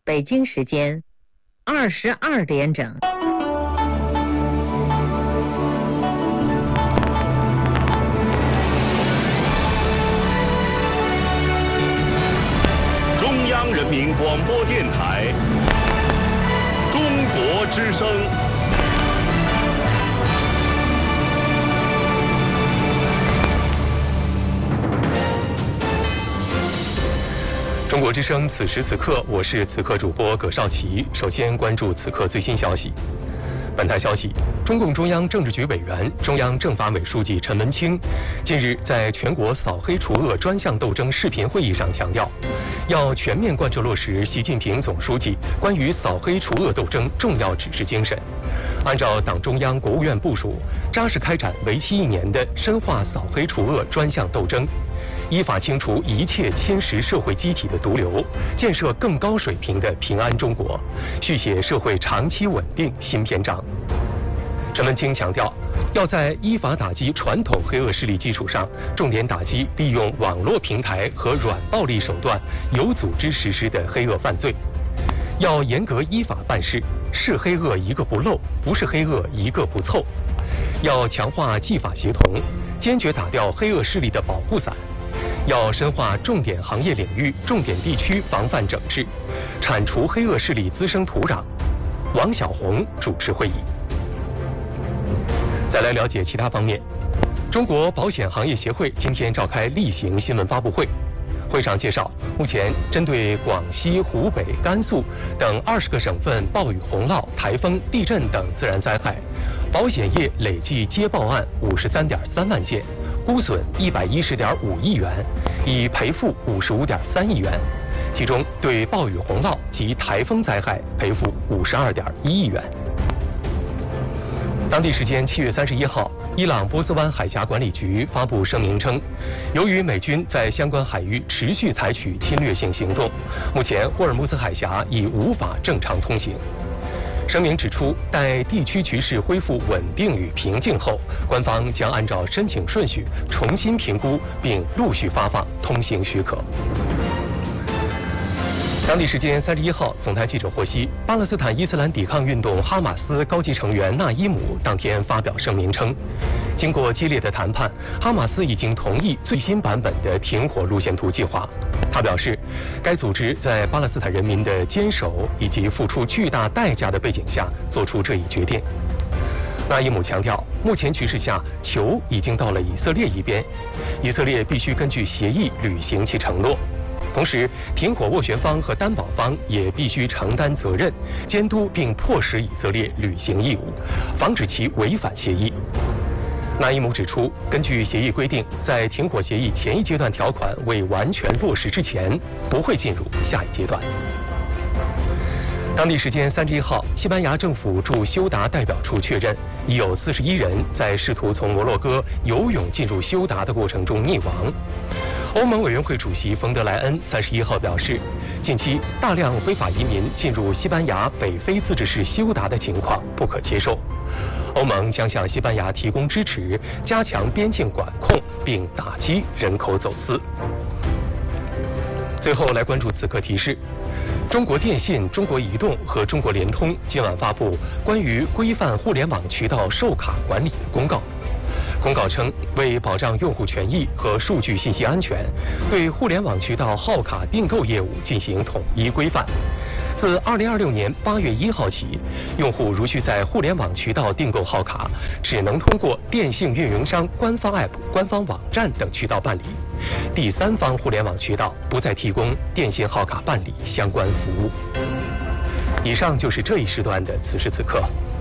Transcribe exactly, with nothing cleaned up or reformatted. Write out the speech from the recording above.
北京时间二十二点整。 中央人民广播电台中国之声。中国之声，此时此刻，我是此刻主播葛绍奇。首先关注此刻最新消息。本台消息，中共中央政治局委员、中央政法委书记陈文清近日在全国扫黑除恶专项斗争视频会议上强调，要全面贯彻落实习近平总书记关于扫黑除恶斗争重要指示精神，按照党中央、国务院部署，扎实开展为期一年的深化扫黑除恶专项斗争，依法清除一切侵蚀社会机体的毒瘤，建设更高水平的平安中国，续写社会长期稳定新篇章。陈文清强调，要在依法打击传统黑恶势力基础上，重点打击利用网络平台和软暴力手段有组织实施的黑恶犯罪，要严格依法办事，是黑恶一个不漏，不是黑恶一个不凑。要强化纪法协同，坚决打掉黑恶势力的保护伞。要深化重点行业领域、重点地区防范整治，铲除黑恶势力滋生土壤。王晓红主持会议。再来了解其他方面。中国保险行业协会今天召开例行新闻发布会，会上介绍，目前针对广西、湖北、甘肃等二十个省份暴雨、洪涝、台风、地震等自然灾害，保险业累计接报案五十三点三万件，估损一百一十点五亿元，已赔付五十五点三亿元，其中对暴雨、洪涝及台风灾害赔付五十二点一亿元。当地时间七月三十一号，伊朗波斯湾海峡管理局发布声明称，由于美军在相关海域持续采取侵略性行动，目前霍尔木兹海峡已无法正常通行。声明指出，待地区局势恢复稳定与平静后，官方将按照申请顺序重新评估，并陆续发放通行许可。当地时间三十一号，总台记者获悉，巴勒斯坦伊斯兰抵抗运动哈马斯高级成员纳伊姆当天发表声明称，经过激烈的谈判，哈马斯已经同意最新版本的停火路线图计划。他表示，该组织在巴勒斯坦人民的坚守以及付出巨大代价的背景下做出这一决定。纳伊姆强调，目前局势下，球已经到了以色列一边，以色列必须根据协议履行其承诺。同时，停火斡旋方和担保方也必须承担责任，监督并迫使以色列履行义务，防止其违反协议。纳伊姆指出，根据协议规定，在停火协议前一阶段条款未完全落实之前，不会进入下一阶段。当地时间三十一号，西班牙政府驻休达代表处确认，已有四十一人在试图从摩洛哥游泳进入休达的过程中溺亡。欧盟委员会主席冯德莱恩三十一号表示，近期大量非法移民进入西班牙北非自治市休达的情况不可接受。欧盟将向西班牙提供支持，加强边境管控，并打击人口走私。最后来关注此刻提示。中国电信、中国移动和中国联通今晚发布关于规范互联网渠道授卡管理的公告。公告称，为保障用户权益和数据信息安全，对互联网渠道号卡订购业务进行统一规范。自二零二六年八月一号起，用户如需在互联网渠道订购号卡，只能通过电信运营商官方 App、官方网站等渠道办理。第三方互联网渠道不再提供电信号卡办理相关服务。以上就是这一时段的此时此刻。